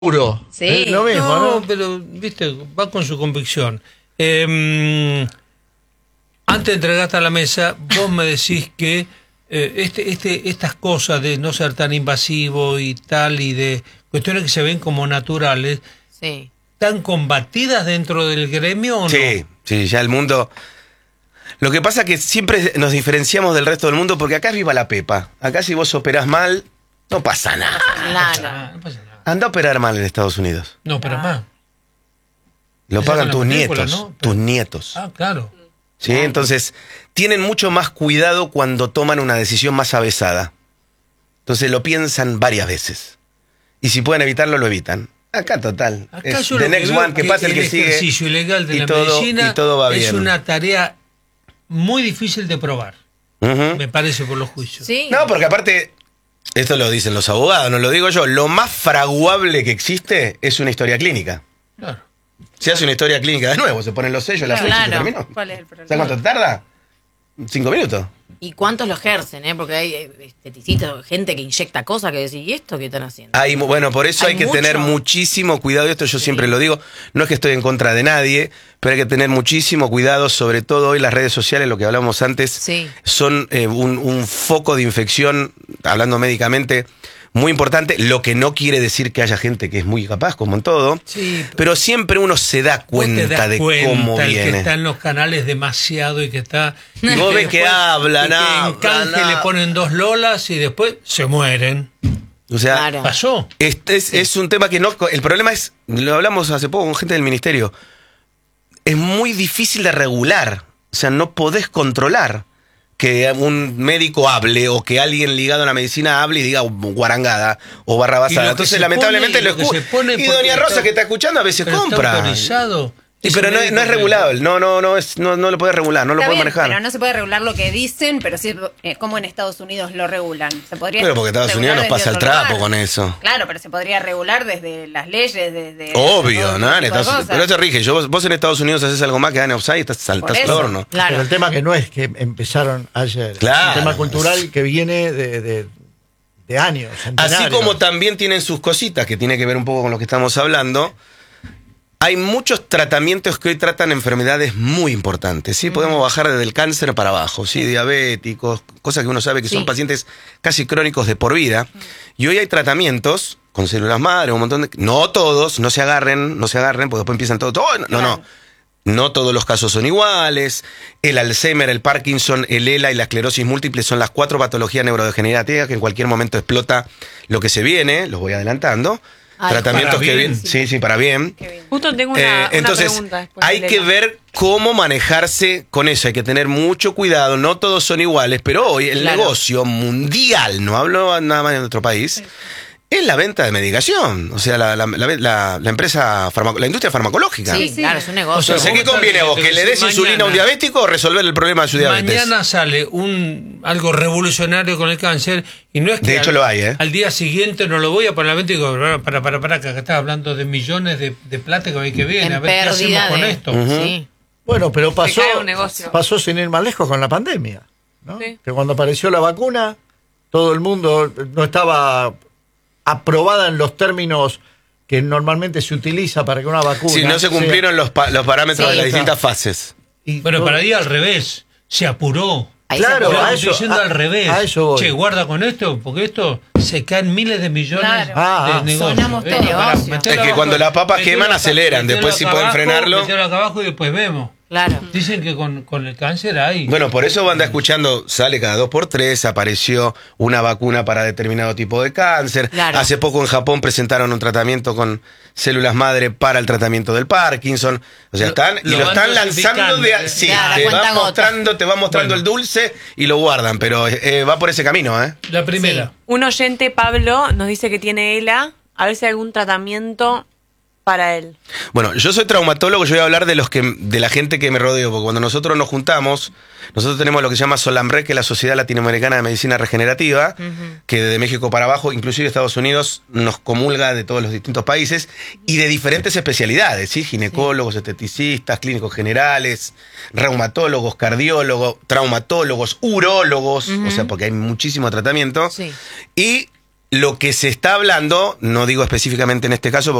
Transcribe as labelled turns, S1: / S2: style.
S1: Seguro.
S2: Sí.
S1: Lo mismo, ¿no?
S3: Pero, viste, va con su convicción. Antes de entregarte a la mesa, vos me decís que estas cosas de no ser tan invasivo y tal, y de cuestiones que se ven como naturales,
S2: Sí.
S3: ¿están combatidas dentro del gremio o no?
S4: Sí, ya el mundo... Lo que pasa es que siempre nos diferenciamos del resto del mundo porque acá es viva la pepa. Acá si vos operás mal, no pasa nada.
S2: Claro.
S3: No pasa nada.
S4: Anda a operar mal en Estados Unidos.
S3: No, pero más.
S4: Lo
S3: Te
S4: pagan
S3: sacan la
S4: tus
S3: matrícula,
S4: nietos.
S3: ¿no?
S4: Tus nietos.
S3: Ah, claro.
S4: ¿Sí? Entonces, tienen mucho más cuidado cuando toman una decisión más avesada. Entonces lo piensan varias veces. Y si pueden evitarlo, lo evitan. Acá total.
S3: Acá
S4: Es
S3: yo
S4: the
S3: lo
S4: next
S3: veo
S4: one, que pase el que sigue.
S3: ejercicio ilegal de
S4: y
S3: la
S4: todo,
S3: medicina
S4: y todo va bien.
S3: es una tarea muy difícil de probar,
S4: Ujú.
S3: me parece, por los juicios.
S2: Sí.
S4: No, porque aparte, esto lo dicen los abogados, no lo digo yo, lo más fraguable que existe es una historia clínica.
S3: Claro.
S4: Se hace una historia clínica de nuevo, se ponen los sellos, la fecha y se
S2: Claro.
S4: terminó.
S5: ¿Cuál es el problema?
S4: ¿Sabes cuánto tarda? 5 minutos.
S2: ¿Y cuántos lo ejercen, Porque hay esteticistas, gente que inyecta cosas que decís, ¿y esto qué están haciendo?
S4: Bueno, por eso
S2: Hay
S4: hay que
S2: mucho.
S4: tener muchísimo cuidado, y esto yo siempre lo digo, no es que estoy en contra de nadie, pero hay que tener muchísimo cuidado, sobre todo hoy las redes sociales, lo que hablábamos antes,
S2: Sí.
S4: son un foco de infección, hablando médicamente, muy importante, lo que no quiere decir que haya gente que es muy capaz, como en todo,
S3: Sí,
S4: pero siempre uno se da
S3: vos te
S4: cuenta
S3: das
S4: de
S3: cuenta,
S4: cómo
S3: el que
S4: viene.
S3: está en los canales demasiado y que está...
S4: Y vos ves que
S3: después-
S4: hablan,
S3: y que en
S4: hablan,
S3: canje le
S4: hablan.
S3: ponen 2 lolas y después se mueren.
S4: O sea,
S2: Claro.
S3: ¿Pasó?
S4: es un tema que no... El problema es, lo hablamos hace poco con gente del ministerio, es muy difícil de regular. O sea, no podés controlar que un médico hable o que alguien ligado a la medicina hable y diga guarangada o
S3: Y
S4: barrabasada.
S3: lo que
S4: Entonces,
S3: se
S4: lamentablemente,
S3: pone-
S4: lo
S3: lo que se
S4: escucha.
S3: pone
S4: Y
S3: porque
S4: doña Rosa,
S3: está-
S4: que está escuchando, a veces
S3: Pero está
S4: compra.
S3: autorizado.
S4: Sí,
S3: Es
S4: pero
S3: un
S4: no es
S3: médico que-
S4: regulable. No lo puede regular, no lo
S5: Está
S4: puede
S5: bien,
S4: manejar.
S5: pero no se puede regular lo que dicen, pero sí como en Estados Unidos lo regulan. Se podría
S4: Pero porque Estados
S5: regular
S4: Unidos nos
S5: desde
S4: pasa el
S5: otro
S4: trapo
S5: lugar.
S4: con eso.
S5: Claro, pero se podría regular desde las leyes, desde...
S4: Obvio,
S5: todo
S4: ¿no?
S5: ese tipo de cosas.
S4: Pero te rige. Vos en Estados Unidos haces algo más que dan offside y estás al
S5: Por eso.
S4: horno.
S2: Claro.
S1: Pero el tema que no es que empezaron ayer.
S4: Claro.
S1: Es un tema cultural que viene de años.
S4: Así
S1: centenarios.
S4: como también tienen sus cositas, que tiene que ver un poco con lo que estamos hablando, hay muchos tratamientos que hoy tratan enfermedades muy importantes. ¿Sí? Podemos bajar desde el cáncer para abajo, ¿sí? Diabéticos, cosas que uno sabe que son
S2: Sí.
S4: pacientes casi crónicos de por vida. Y hoy hay tratamientos con células madre, un montón de... No todos, no se agarren, porque después empiezan todos... Oh, no. No todos los casos son iguales. El Alzheimer, el Parkinson, el ELA y la esclerosis múltiple son las 4 patologías neurodegenerativas que en cualquier momento explota lo que se viene. Los voy adelantando.
S2: Ay,
S4: Tratamientos
S3: para
S4: que
S3: bien.
S4: vienen. Sí, para bien.
S5: Qué bien.
S6: Justo tengo una
S4: Entonces,
S6: pregunta después.
S4: hay que ver cómo manejarse con eso. Hay que tener mucho cuidado. No todos son iguales, pero hoy el
S2: Claro.
S4: negocio mundial, no hablo nada más de nuestro país, es la venta de medicación. O sea, la empresa, la industria farmacológica.
S2: Sí,
S5: sí.
S2: claro, es un negocio.
S3: O sea,
S4: Entonces, ¿qué
S3: vos
S4: conviene a vos?
S3: estás
S4: ¿Que le des
S3: diciendo
S4: insulina a un
S3: mañana-
S4: diabético o resolver el problema de su diabetes?
S3: Mañana sale algo revolucionario con el cáncer y no es que
S4: De hecho lo hay, ¿eh?
S3: al día siguiente no lo voy a poner a la venta y digo, para, que acá estás hablando de millones de plata que hoy que viene,
S2: En
S3: a ver qué
S2: pérdida
S3: hacemos con
S2: de...
S3: esto.
S2: Sí.
S1: Bueno, pero pasó,
S6: cae un negocio.
S1: pasó sin ir más lejos con la pandemia. ¿no?
S6: Sí.
S1: Que cuando apareció la vacuna, todo el mundo no estaba aprobada en los términos que normalmente se utiliza para que una vacuna...
S4: Si no se cumplieron los parámetros
S2: Sí,
S4: de las
S1: está.
S4: distintas fases.
S1: y
S3: Bueno,
S1: todo-
S3: para ir al revés, se apuró.
S2: Ahí
S1: Claro,
S2: se
S3: Yo
S1: a
S3: estoy
S1: eso-
S3: diciendo al revés.
S1: a eso voy.
S3: Che, guarda con esto, porque esto se caen miles de millones
S5: Claro.
S3: de negocios.
S5: Sonamos
S3: Esto,
S5: todo
S3: pará,
S2: negocio.
S3: metelo
S4: Es que
S3: abajo,
S4: cuando las papas
S3: metelo
S4: queman,
S3: acá,
S4: aceleran.
S3: metelo
S4: Después, si
S3: acá
S4: pueden
S3: abajo,
S4: frenarlo.
S3: Metelo acá abajo y después vemos.
S2: Claro.
S3: Dicen que con el cáncer hay.
S4: Bueno, por eso anda escuchando, sale cada 2x3, apareció una vacuna para determinado tipo de cáncer.
S2: Claro.
S4: Hace poco en Japón presentaron un tratamiento con células madre para el tratamiento del Parkinson. O sea,
S3: Lo
S4: lo
S3: van
S4: están lanzando de...
S3: dosificando.
S4: Sí,
S2: Claro,
S4: te
S2: cuenta
S4: va mostrando
S3: Bueno.
S4: el dulce y lo guardan, pero va por ese camino, ¿eh?
S3: La primera.
S2: Sí.
S6: Un oyente, Pablo, nos dice que tiene ELA. A ver si hay algún tratamiento para él.
S4: Bueno, yo soy traumatólogo, yo voy a hablar de la gente que me rodeo, porque cuando nosotros nos juntamos, nosotros tenemos lo que se llama SOLAMRE, que es la Sociedad Latinoamericana de Medicina Regenerativa, que desde México para abajo, inclusive Estados Unidos, nos comulga de todos los distintos países y de diferentes especialidades, ¿sí? Ginecólogos, esteticistas, clínicos generales, reumatólogos, cardiólogos, traumatólogos, urólogos, o sea, porque hay muchísimo tratamiento.
S2: Sí.
S4: Y Lo que se está hablando, no digo específicamente en este caso,